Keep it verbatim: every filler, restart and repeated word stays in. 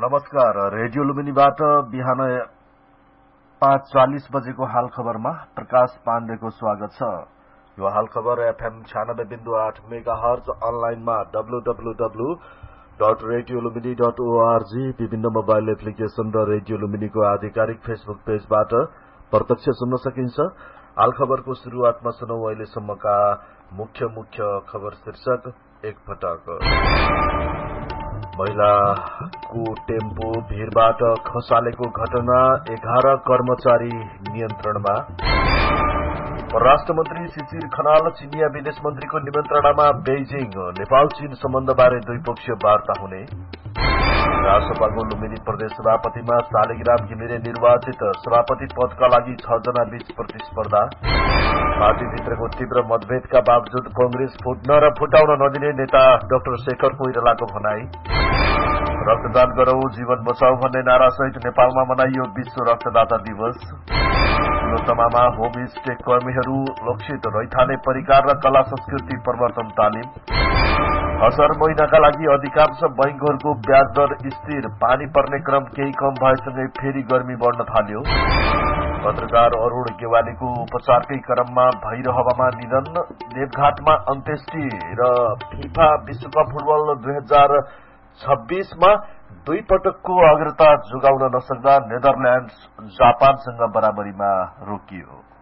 नमस्कार। रेडियो लुम्बिनीबाट बिहान पाँच चालिस बजेको हाल खबरमा प्रकाश पाण्डेको स्वागत छ। यो हाल खबर एफएम छयानब्बे बिन्दु आठ मेगा हर्ज, अनलाइनमा W W W dot radio Lumbini dot ORG, विभिन्न मोबाइल एप्लिकेशन र रेडियो लुम्बिनीको आधिकारिक फेसबुक पेजबाट प्रत्यक्ष सुन्न सकिन्छ। हाल खबरको शुरूआतमा सुनौ अहिलेसम्मका मुख्य मुख्य खबर शीर्षक एकपटक। महिलाको टेम्पो भीरबाट खसालेको घटना, एघार कर्मचारी नियन्त्रणमा। परराष्ट्र मन्त्री शिशिर खनाल चिनिया विदेश मन्त्रीको निमन्त्रणामा बेइजिङ, नेपाल चीन सम्बन्धबारे द्विपक्षीय वार्ता हुने। राजसभाको लुम्बिनी प्रदेश सभापतिमा शालिग्राम घिमिरे निर्वाचित, सभापति पदका लागि छ जना बीच प्रतिस्पर्धा। पार्टीभित्रको तीव्र मतभेदका बावजुद कंग्रेस फुट्न र फुटाउन नदिने नेता डाक्टर शेखर कोइरालाको भनाई। रक्तदान गरौं जीवन बचाऊ भन्ने नारासहित नेपालमा मनाइयो विश्व रक्तदाता दिवस। तिलोत्तमामा होम स्टे कर्मीहरू लक्षित, रैथाने परिकार र कला संस्कृति प्रवर्तन तालिम। असर महिनाका लागि अधिकांश बैंकहरूको ब्याज दर स्थिर, पानी पर्ने क्रम केही कम भएसँगै फेरि गर्मी बढ्न थाल्यो। पत्रकार अरूण गेवालीको उपचारकै क्रममा भैरहवामा निधन, देवघाटमा अन्त्येष्टि र फिफा विश्वकप फुटबल दुई हजार छब्बीसमा दुई पटकको अग्रता जोगाउन नसक्दा नेदरल्याण्ड जापानसँग बराबरीमा रोकियो।